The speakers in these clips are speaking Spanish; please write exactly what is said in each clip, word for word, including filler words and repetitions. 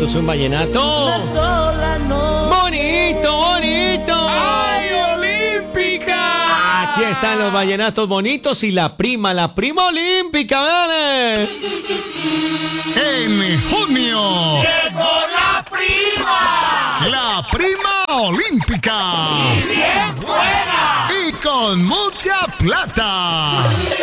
Esto es un vallenato. Bonito, bonito. ¡Ay, Olímpica! Aquí están los vallenatos bonitos y la prima, la prima olímpica, ¿vale? En junio, ¡Llegó la prima! la prima olímpica. ¡Y bien buena! Y con mucha plata.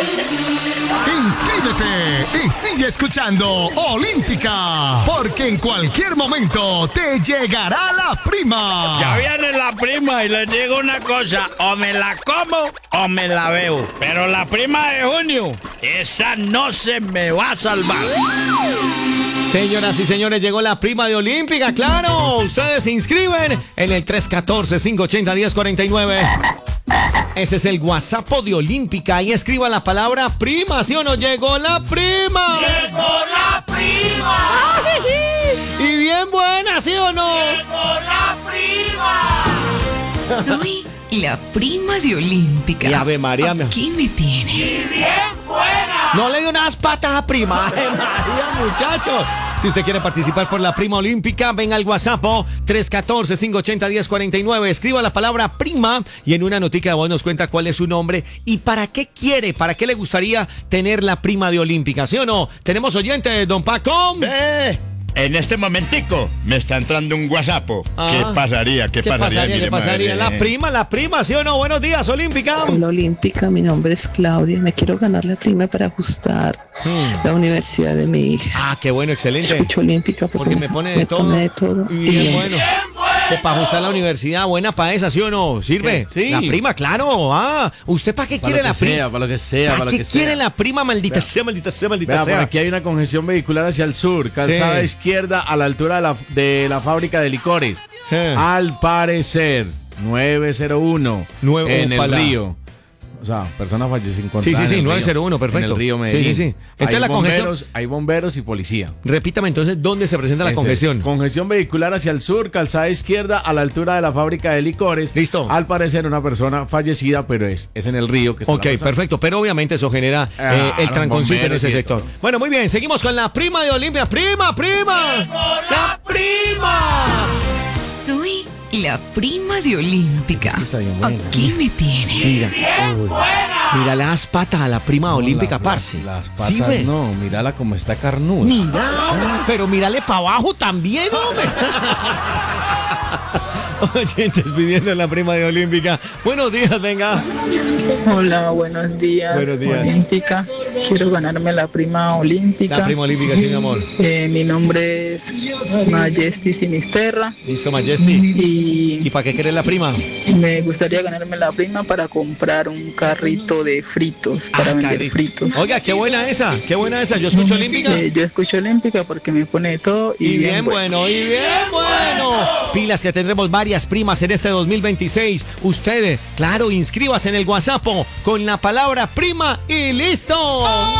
Inscríbete y sigue escuchando Olímpica, porque en cualquier momento te llegará la prima. Ya viene la prima y les digo una cosa, o me la como o me la bebo. Pero la prima de junio, esa no se me va a salvar. Señoras y señores, llegó la prima de Olímpica, claro. Ustedes se inscriben en el tres uno cuatro, cinco ocho cero, uno cero cuatro nueve. Ese es el WhatsApp de Olímpica. Ahí escriba la palabra prima, ¿sí o no? Llegó la prima. ¡Llegó la prima! Y bien buena, ¿sí o no? ¡Llegó la prima! Soy la prima de Olímpica. Y Ave María, me- Aquí me tienes. ¡Y bien buena! No le dio unas patas a prima. Ave María, muchachos. Si usted quiere participar por la prima olímpica, venga al WhatsApp tres uno cuatro, cinco ocho cero, uno cero cuatro nueve. Escriba la palabra prima y en una notica de voz nos cuenta cuál es su nombre y para qué quiere, para qué le gustaría tener la prima de Olímpica, ¿sí o no? Tenemos oyentes, don Paco. Eh, en este momentico me está entrando un WhatsApp. Ah. ¿Qué pasaría? ¿Qué, ¿Qué pasaría? pasaría? ¿Qué Mire, pasaría? madre. La prima, la prima, ¿sí o no? Buenos días, Olímpica. Hola Olímpica, mi nombre es Claudia, me quiero ganar la prima para ajustar Hmm. la universidad de mi hija. Ah, qué bueno, excelente. Escucho Olímpica porque, Porque me pone de todo. pone de todo. Y bien bien. bueno. Que para ajustar la universidad, buena para esa, ¿sí o no? ¿Sirve? ¿Qué? Sí. La prima, claro. Ah, ¿usted para qué Para quiere lo la que prima? sea, para lo que sea, para lo qué que quiere sea. la prima, maldita Vea. sea, maldita sea, maldita Vea, por sea? aquí hay una congestión vehicular hacia el sur, calzada Sí. izquierda a la altura de la, de la fábrica de licores. Eh. Al parecer, nueve cero uno Nueve- en el Opala. río. O sea, personas fallecidas. Sí, sí, sí, nueve cero uno, perfecto. En el río Sí, Medellín. sí, sí. Entonces hay la congestión- bomberos, hay bomberos y policía. Repítame entonces, ¿dónde se presenta la Ese, congestión? Congestión vehicular hacia el sur, calzada izquierda a la altura de la fábrica de licores. Listo. Al parecer una persona fallecida, pero es, es en el río que está Ok, la persona. perfecto, pero obviamente eso genera Ah, eh, el los tranconcito en bomberos ese y sector. todo. Bueno, muy bien, seguimos con la prima de Olimpia. ¡Prima, prima! ¡La prima! Soy la prima de Olímpica. Aquí está bien buena. Aquí me tienes. Mira, mira las patas a la prima olímpica, la- parce. Las ¿Sí patas, ve? no, mírala como está carnuda. Mira, pero mírale para abajo también, hombre. Oyentes pidiendo la prima de Olímpica. Buenos días, venga. Hola, buenos días. Buenos días. Olímpica. Quiero ganarme la prima olímpica. La prima olímpica, sí, mi amor. Eh, mi nombre es Majesty Sinisterra Listo, Majesty. ¿Y y para qué querés la prima? me gustaría ganarme la prima para comprar un carrito de fritos, para Ah, vender cari- fritos. Oiga, qué buena esa, qué buena esa. Yo escucho Olímpica. Eh, yo escucho olímpica porque me pone de todo y, Y bien bueno, y bien bueno. Pilas que tendremos varias primas en este dos mil veintiséis. Ustedes, claro, inscríbase en el WhatsApp con la palabra prima y listo.